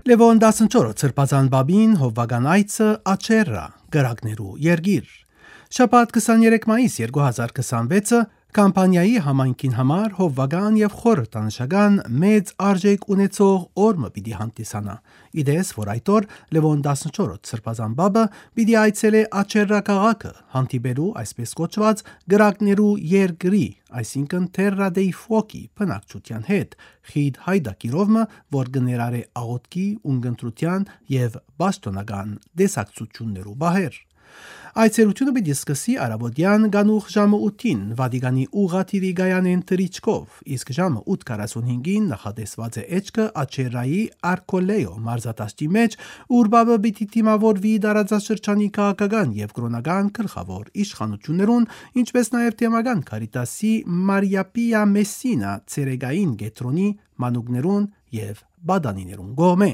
Լևոն 14 Սրբազան բաբին հովվական այցը Աչերրա գրակներու երգիր Շաբաթ 23 մայիս 2026-ը կամպանիայի համայնքին համար հովվական եւ խորհրդանշական մեծ արժեք ունեցող օրը պիտի հանդիսանա։ Իդես, որ այդ օր Լևոն 14 Սրբազան բաբը պիտի այցելե Աչերրա քաղաքը, հանդիպելու այսպես կոչված գրակներու երգրի, այսինքն Terra dei Fuochi բնակչության հետ, խիտ հայդակիրովը, որ գներար է աղոթքի, ունգընտրության եւ բաշտոնական դեսակցություններու բահեր։ Այցելությունը պիտի սկսի արաբոդյան գանուխ ժամը 8-ին Վատիկանի ուղղաթիռի գայանեն թռիչքով, իսկ ժամը 8:45-ին նախատեսված է էջքը Աչերրայի Արքոլեո մարզադաշտի մեջ, ուր բաբը պիտի դիմավորվի դարաձաշրջանի քաղաքական եւ կրոնական գլխավոր իշխանություններուն, ինչպես նաեւ թեմական Կարիտասի Մարիա Պիա Մեսինա ցերեգային գետրոնի մանուկներուն եւ բադանիներուն գոմե։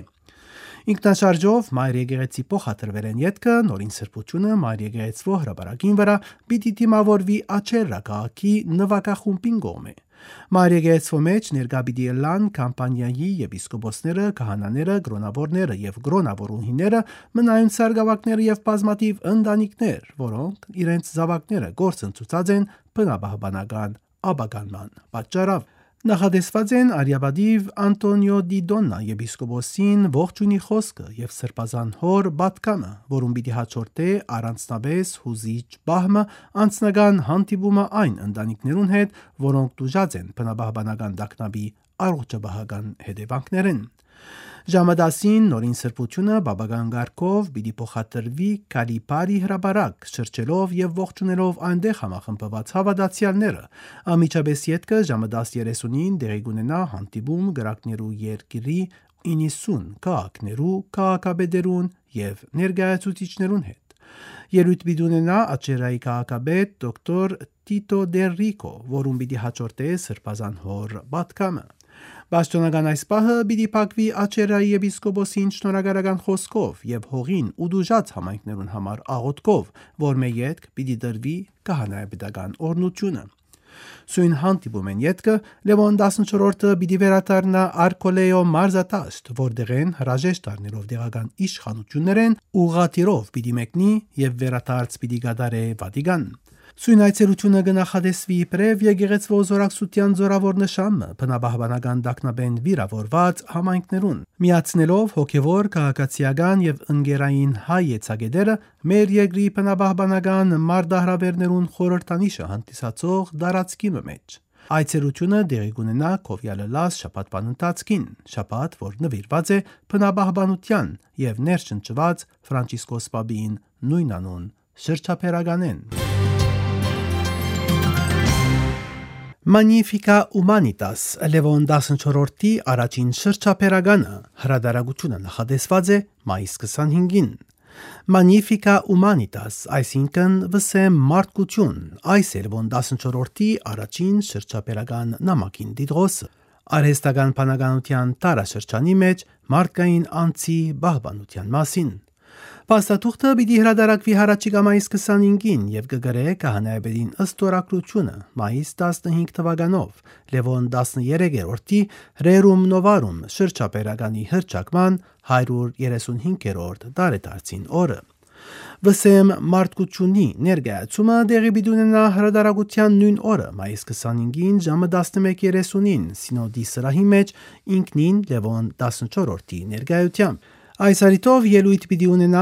Ինքնաշարժով Մայր եկեղեցի փոխադրվելեն ետքը նորին սրբությունը Մայր եկեղեցվո հրապարակին վրա պիտի դիմավորվի Աչերրա քաղաքի նվակախումբին գոմե։ Մայր եկեղեցվո մեջ ներկա պիտի լան կամպանիայի եպիսկոպոսները, քահանաները, գրոնավորները եւ գրոնավորուհիները, մնայուն սարգսակները եւ բազմաթիվ ընտանիքներ, որոնք իրենց զավակները գործընծուցած են բնաբահբանական աբականման պատճառով։ Նախադեսված են Արիաբադիվ Անտոնիո դի Դոննա եպիսկոպոսին ողջունի խոսքը եւ սրբազան հոր բատկամը, որում պիտի հաջորդե առանձնապես հուզիչ բահմը անձնական հանդիպումը այն ընտանիքներուն հետ, որոնք դժուժած են բնաբահբանական տագնապի առողջապահական հետևանքներին։ Ժամը 10-ին նորին սրբությունը բաբական գարկով պիտի փոխադրվի Կալիպարի հրապարակ, շրջելով եւ ողջունելով այնտեղ համախմբված հավատացյալները։ Ամիջապես ետքը ժամը 10:30-ին դեղի կունենա հանդիպում գրակներու երկրի 90 քաղաքներու քաղաքապետերուն եւ ներկայացուցիչներուն հետ։ Ելույթ պիտի ունենա Աչերրայի քաղաքապետ դոկտոր Տիտո Դերրիկո, որում պիտի հաջորդե սրբազան հոր բատկամը։ Բաշտոնական այս պահը պիտի փակվի Աչերրայի եպիսկոպոսին շնորհակալական խոսքով եւ հողին ու դժուժած համայնքներուն համար աղոթքով, որ մե յետք պիտի դրվի քահանայապետական օրնությունը։ Սույն հանդիպում են յետքը Լևոն 14-ը պիտի վերադառնա Արքոլեո մարզադաշտ, որտեղեն հրաժեշտ առնելով դեղական իշխանություններեն ուղղաթիռով պիտի մեկնի եւ վերադարձ պիտի գդարե Վատիկան։ Սույն այցելությունը կնախադեսվի իբրև եկեղեցվո զորակցության զորավոր նշանը բնաբահբանական տագնապեն վիրավորված համայնքներուն, միացնելով հոգևոր, քաղաքացիական եւ ընկերային հայ եծագետերը մեր երկրի բնաբահբանական մարտահրավերներուն խորհրդանիշը հանդիսացող դարածքի մեջ։ Այցելությունը դեղի կունենա Քովյալը շաբաթվան ընթացքին, շաբաթ, որ նվիրված է բնաբահբանության եւ ներշնչված Ֆրանցիսկոս Պապին նույնանուն շրջափերականեն։ Magnifica Humanitas Լևոն 14-ի առաջին շրջափերականը հրադարագությունը նախադեսված է մայիս 25-ին։ Magnifica Humanitas, այսինքն վսեմ մարդկություն, այս է Լևոն 14-ի առաջին շրջափերական նամակին դիտողը։ Արհեստական բանականության տարաշրջանի մեջ մարդկային անձի բահբանության մասին։ Փաստաթուղթը պիտի հրադարակվի հառաջիկա մայիս 25-ին եւ կգրե քահանայապետին ըստ օրակրությունը մայիս 15 թվականով Լևոն 13-րդի Rerum Novarum շրջափերականի հռչակման 135-րդ տարեդարձին օրը։ Վսեմ մարդկությունի ներկայացումը դեղի պիտի ունենա հրադարակության նույն օրը մայիս 25-ին ժամը 11:30-ին Սինոդի սրահի մեջ ինքնին Լևոն 14-ի ներկայությամբ։ Այս արիտով ելույթ պիտի ունենա